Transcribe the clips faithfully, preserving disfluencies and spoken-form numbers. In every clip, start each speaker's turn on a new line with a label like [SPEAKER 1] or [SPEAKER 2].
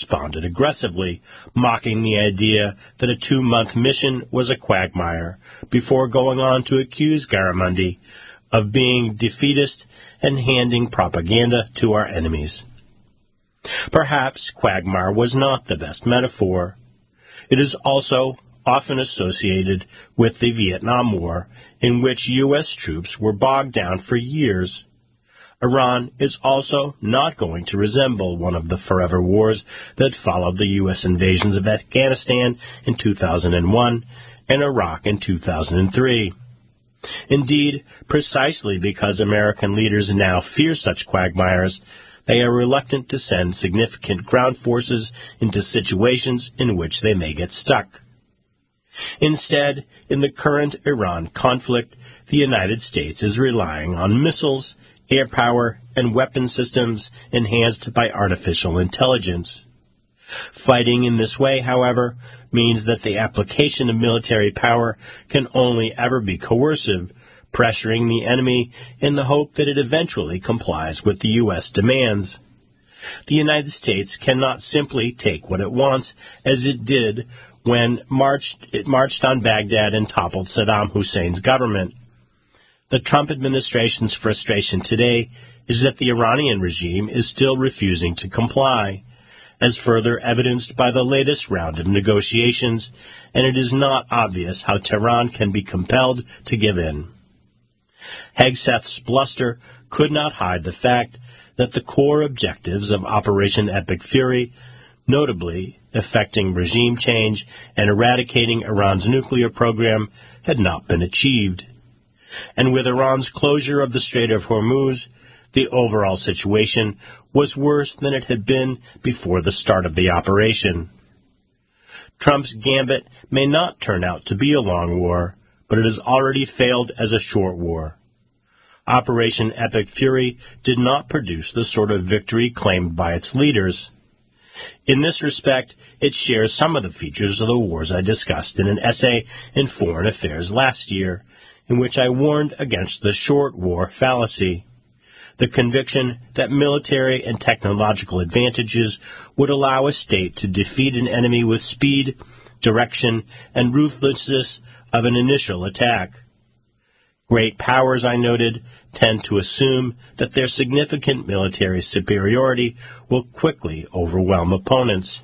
[SPEAKER 1] responded aggressively, mocking the idea that a two-month mission was a quagmire, before going on to accuse Garamendi of being defeatist and handing propaganda to our enemies. Perhaps quagmire was not the best metaphor. It is also often associated with the Vietnam War, in which U S troops were bogged down for years. Iran is also not going to resemble one of the forever wars that followed the U S invasions of Afghanistan in two thousand one and Iraq in two thousand three. Indeed, precisely because American leaders now fear such quagmires, they are reluctant to send significant ground forces into situations in which they may get stuck. Instead, in the current Iran conflict, the United States is relying on missiles, air power, and weapon systems enhanced by artificial intelligence. Fighting in this way, however, means that the application of military power can only ever be coercive, pressuring the enemy in the hope that it eventually complies with the U S demands. The United States cannot simply take what it wants, as it did when marched, it marched on Baghdad and toppled Saddam Hussein's government. The Trump administration's frustration today is that the Iranian regime is still refusing to comply, as further evidenced by the latest round of negotiations, and it is not obvious how Tehran can be compelled to give in. Hegseth's bluster could not hide the fact that the core objectives of Operation Epic Fury, notably effecting regime change and eradicating Iran's nuclear program, had not been achieved. And with Iran's closure of the Strait of Hormuz, the overall situation was worse than it had been before the start of the operation. Trump's gambit may not turn out to be a long war, but it has already failed as a short war. Operation Epic Fury did not produce the sort of victory claimed by its leaders. In this respect, it shares some of the features of the wars I discussed in an essay in Foreign Affairs last year, in which I warned against the short war fallacy. The conviction that military and technological advantages would allow a state to defeat an enemy with speed, direction, and ruthlessness of an initial attack. Great powers, I noted, tend to assume that their significant military superiority will quickly overwhelm opponents.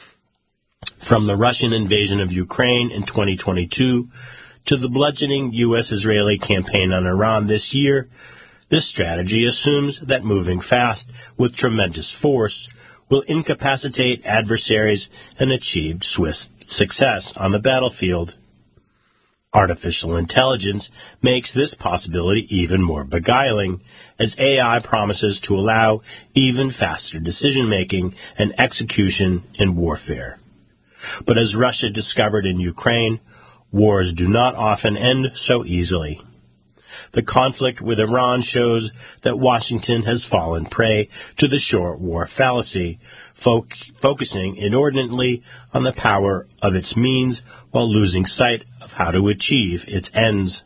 [SPEAKER 1] From the Russian invasion of Ukraine in twenty twenty-two to the bludgeoning U S-Israeli campaign on Iran this year, this strategy assumes that moving fast with tremendous force will incapacitate adversaries and achieve swift success on the battlefield. Artificial intelligence makes this possibility even more beguiling, as A I promises to allow even faster decision-making and execution in warfare. But as Russia discovered in Ukraine, wars do not often end so easily. The conflict with Iran shows that Washington has fallen prey to the short war fallacy, fo- focusing inordinately on the power of its means while losing sight of how to achieve its ends.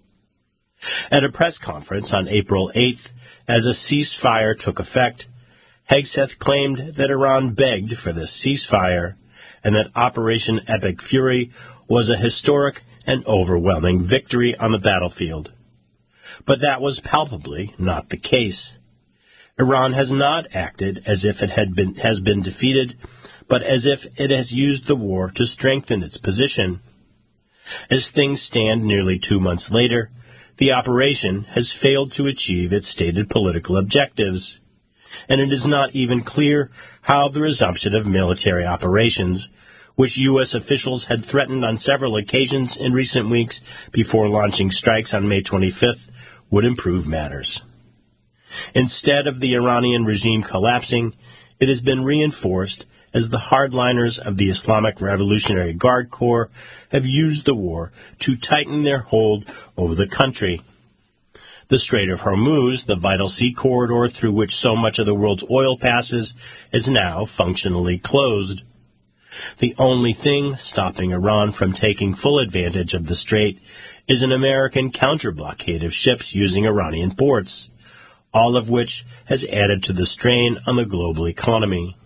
[SPEAKER 1] At a press conference on April eighth, as a ceasefire took effect, Hegseth claimed that Iran begged for this ceasefire, and that Operation Epic Fury was a historic and overwhelming victory on the battlefield. But that was palpably not the case. Iran has not acted as if it had been, has been defeated, but as if it has used the war to strengthen its position. As things stand nearly two months later, the operation has failed to achieve its stated political objectives, and it is not even clear how the resumption of military operations, which U S officials had threatened on several occasions in recent weeks before launching strikes on May twenty-fifth, would improve matters. Instead of the Iranian regime collapsing, it has been reinforced as the hardliners of the Islamic Revolutionary Guard Corps have used the war to tighten their hold over the country. The Strait of Hormuz, the vital sea corridor through which so much of the world's oil passes, is now functionally closed. The only thing stopping Iran from taking full advantage of the strait is an American counter-blockade of ships using Iranian ports, all of which has added to the strain on the global economy.